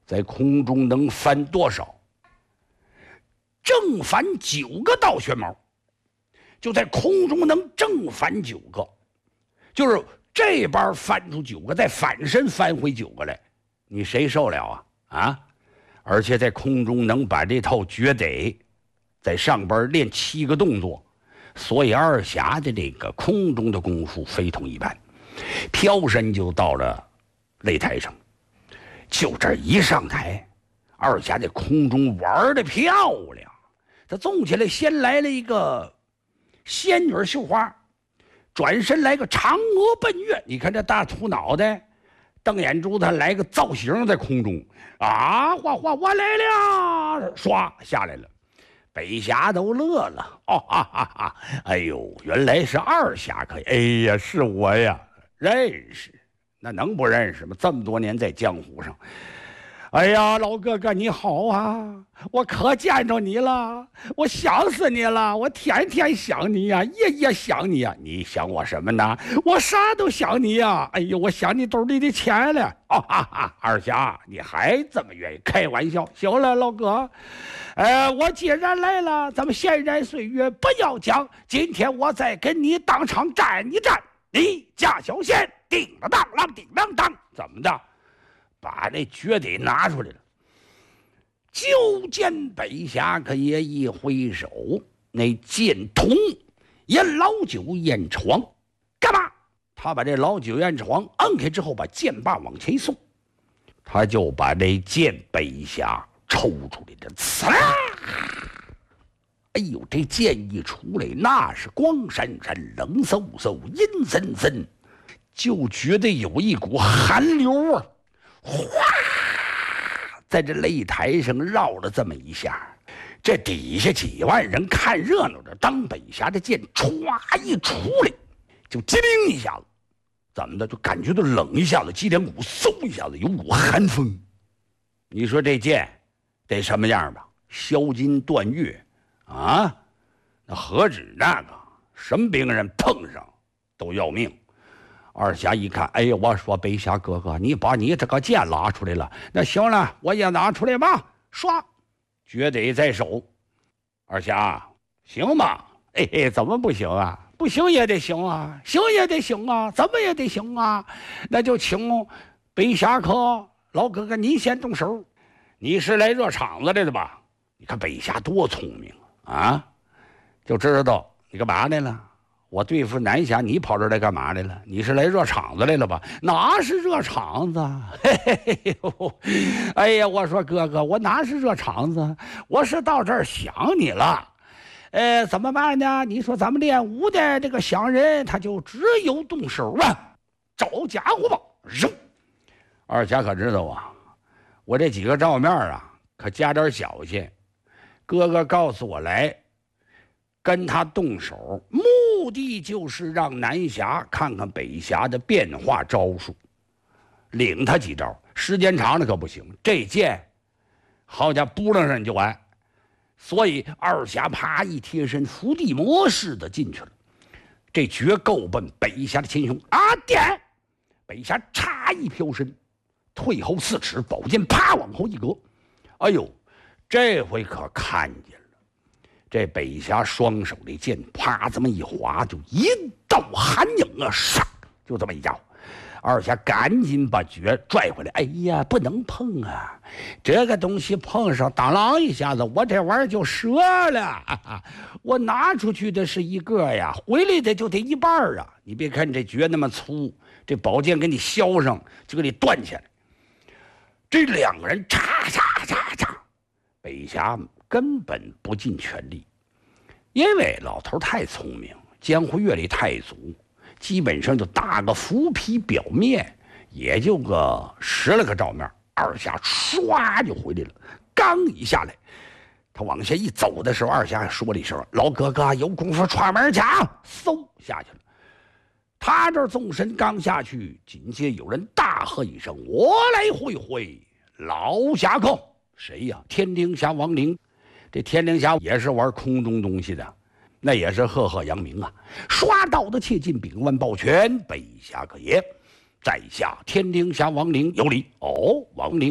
在空中能翻多少？正翻9个倒旋毛，就在空中能正翻9个，就是这边翻出9个，再反身翻回9个来，你谁受了啊？而且在空中能把这套绝得在上边练7个动作，所以二侠的这个空中的功夫非同一般。飘身就到了擂台上，就这一上台，二侠在空中玩得漂亮。他纵起来，先来了一个仙女绣花，转身来个嫦娥奔月。你看这大秃脑袋，瞪眼珠子，来个造型在空中啊！哗哗，我来了！唰下来了，北侠都乐了。哦哈哈哈！哎呦，原来是二侠可以！哎呀，是我呀，认识，那能不认识吗？这么多年在江湖上。哎呀，老哥哥你好啊！我可见着你了，我想死你了，我天天想你呀，夜夜想你呀。你想我什么呢？我啥都想你呀。哎呦，我想你兜里的钱了。哦哈哈，二侠，你还这么愿意开玩笑？行了，老哥，我既然来了，咱们闲言碎语不要讲。今天我再跟你当场战一战，你家小仙叮了当啷叮啷当，怎么的？把这绝得拿出来了，就见北侠可也一挥手，那剑筒沿老九燕床，干嘛？他把这老九燕床摁开之后，把剑把往前一送，他就把这剑北侠抽出来了，呲啦！哎呦，这剑一出来，那是光闪闪、冷飕飕、阴森森，就觉得有一股寒流啊！哗，在这擂台上绕了这么一下，这底下几万人看热闹的，当北侠的剑歘一出来，就机灵一下子，怎么的就感觉到冷一下子，脊梁骨嗖一下子有股寒风。你说这剑得什么样吧？削金断玉啊，那何止那个，什么病人碰上都要命。二侠一看，哎呀，我说北侠哥哥，你把你这个剑拿出来了，那行了，我也拿出来吧。唰，绝得在手。二侠，行吗？嘿嘿，怎么不行啊？不行也得行啊，行也得行啊，怎么也得行啊？那就请北侠客老哥哥您先动手。你是来热场子来的吧？你看北侠多聪明啊，就知道你干嘛来了。我对付南侠，你跑这来干嘛来了？你是来热场子来了吧？哪是热场子？嘿嘿嘿呦！哎呀，我说哥哥，我哪是热场子？我是到这儿想你了。怎么办呢？你说咱们练武的这个想人，他就只有动手啊，找家伙吧！扔！二侠可知道啊？我这几个照面啊，可加点小心。哥哥告诉我来，跟他动手，目的就是让南侠看看北侠的变化招数，领他几招。时间长了可不行，这剑好家伙扑棱上就完。所以二侠啪一贴身，伏地魔似的进去了。这绝够奔北侠的前胸啊！点！北侠嚓一飘身，退后4尺，宝剑啪往后一搁。哎呦，这回可看见了。这北侠双手的剑啪这么一划，就一道寒影啊，唰，就这么一家伙。二侠赶紧把绝拽回来。哎呀，不能碰啊！这个东西碰上，当啷一下子，我这玩意儿就折了。我拿出去的是一个呀，回来的就得一半啊！你别看这绝那么粗，这宝剑给你削上，就给你断下来。这两个人嚓嚓嚓嚓，北侠根本不尽全力，因为老头太聪明，江湖阅历太足。基本上就打个浮皮表面，也就个10来个照面。二侠唰就回来了，刚一下来，他往下一走的时候，二侠还说了一声：“老哥哥，有功夫串门去啊！”嗖下去了。他这纵身刚下去，紧接有人大喝一声：“我来会会老侠客！”谁呀？天灵侠王陵。这天灵侠也是玩空中东西的。那也是赫赫扬名啊！刷到的切近，秉腕抱拳，北侠客爷，在下天灵侠王陵有礼。哦，王陵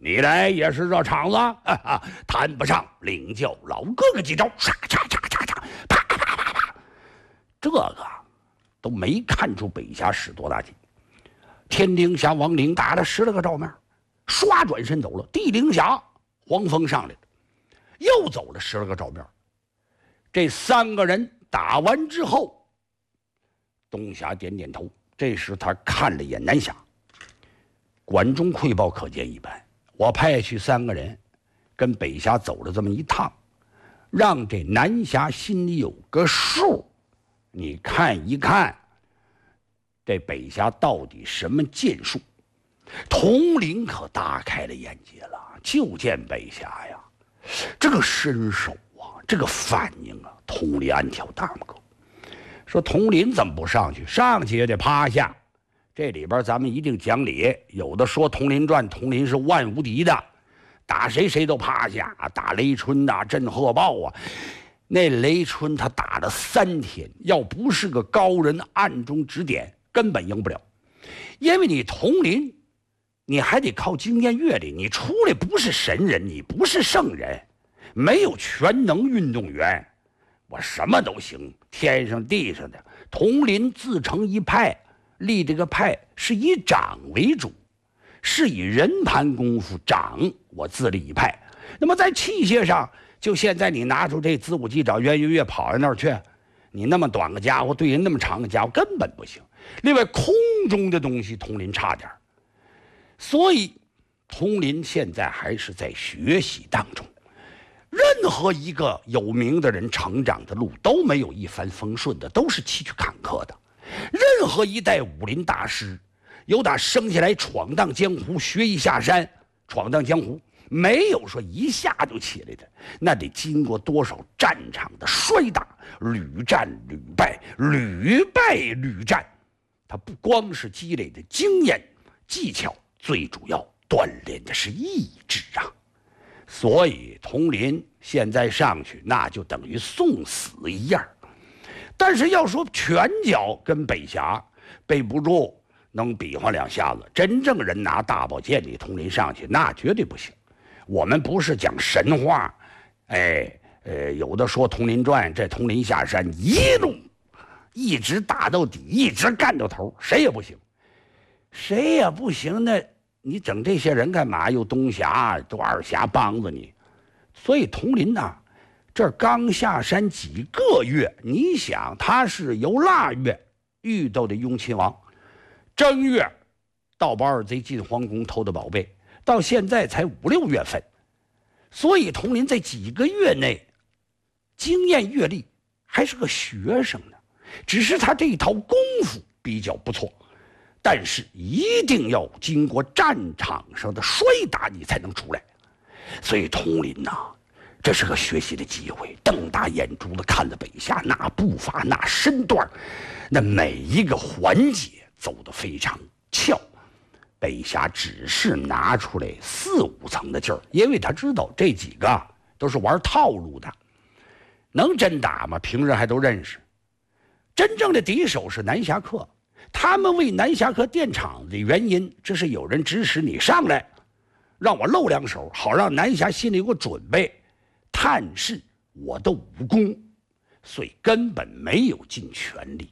你来也是热场子，哈哈，谈不上领教老哥哥几招，唰唰唰唰唰，啪啪啪啪啪，这个都没看出北侠使多大劲。天灵侠王陵打了10来个照面，唰转身走了。地灵侠黄蜂上来了，又走了10来个照面。这3个人打完之后，东侠点点头。这时他看了眼南侠，管中窥豹，可见一斑。我派去3个人，跟北侠走了这么一趟，让这南侠心里有个数。你看一看，这北侠到底什么剑术？统领可大开了眼界了，就见北侠呀，这个身手啊，这个反应啊，统领暗挑大拇哥。说统领怎么不上去？上去也得趴下。这里边咱们一定讲理，有的说统领传，统领是万无敌的，打谁谁都趴下，打雷春啊，震鹤豹啊。那雷春他打了3天，要不是个高人暗中指点，根本赢不了。因为你统领，你还得靠经验阅历，你出来不是神人，你不是圣人，没有全能运动员，我什么都行，天上地上的。统领自成一派，立这个派是以掌为主，是以人盘功夫掌，我自立一派。那么在器械上，就现在你拿出这子午鸡爪圆月月跑到那儿去，你那么短个家伙对人那么长个家伙根本不行。另外空中的东西统领差点，所以统领现在还是在学习当中。任何一个有名的人成长的路都没有一帆风顺的，都是崎岖坎坷的。任何一代武林大师，有打生下来闯荡江湖，学艺下山，闯荡江湖，没有说一下就起来的，那得经过多少战场的摔打，屡战屡败，屡败屡战。他不光是积累的经验技巧，最主要锻炼的是意志啊。所以统领现在上去，那就等于送死一样。但是要说拳脚跟北侠背不住，能比划2下子，真正人拿大宝剑，你统领上去那绝对不行。我们不是讲神话，有的说统领传，这统领下山一路一直打到底，一直干到头，谁也不行，谁也不行。那你整这些人干嘛？又东侠都二侠帮着你，所以统领呐，这刚下山几个月，你想他是由腊月遇到的雍亲王，正月盗宝二贼进皇宫偷的宝贝，到现在才5、6月份，所以统领在几个月内经验阅历还是个学生呢。只是他这一套功夫比较不错，但是一定要经过战场上的摔打，你才能出来。所以统领呐，这是个学习的机会，瞪大眼珠子看着北侠，那步伐，那身段，那每一个环节走得非常俏。北侠只是拿出来4、5层的劲儿，因为他知道这几个都是玩套路的，能真打吗？平日还都认识。真正的敌手是南侠客，他们为南侠客垫场子的原因，这是有人指使你上来，让我露2手，好让南侠心里有个准备，探视我的武功，所以根本没有尽全力。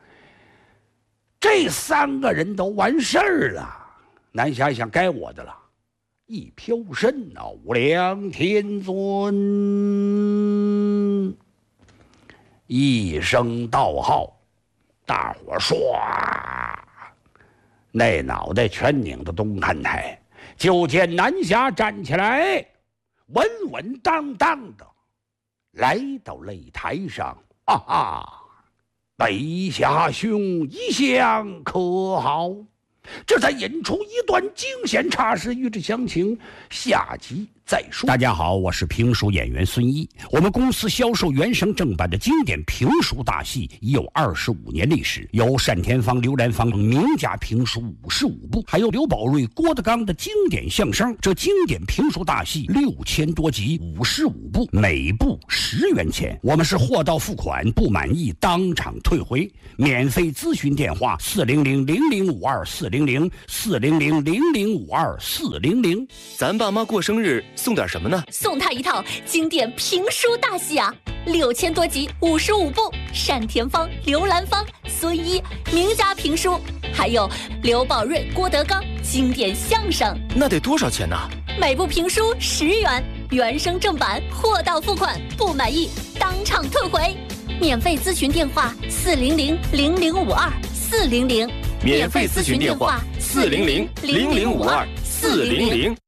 这3个人都完事儿了，南侠一想该我的了，一飘身啊，无量天尊一声道号，大伙唰，那脑袋全拧到东看台，就见南侠站起来，稳稳当当的来到擂台上。啊哈，北侠兄一向可好？这才引出一段惊险差事，与之详情，下集再再说。大家好，我是评书演员孙一。我们公司销售原声正版的经典评书大戏已有25年历史，有单田芳、刘兰芳名家评书55部，还有刘宝瑞、郭德纲的经典相声。这经典评书大戏6000多集，55部，每部10元钱。我们是货到付款，不满意当场退回。免费咨询电话400-0052-400-400-0052-400。 咱爸妈过生日送点什么呢？ 送他一套经典评书大戏啊，6000多集，55部，单田芳、刘兰芳、孙一名家评书，还有刘宝瑞、郭德纲经典相声。 那得多少钱呢？ 每部评书10元，原声正版，货到付款，不满意当场退回。免费咨询电话400-0052-400。 免费咨询电话400-0052-400。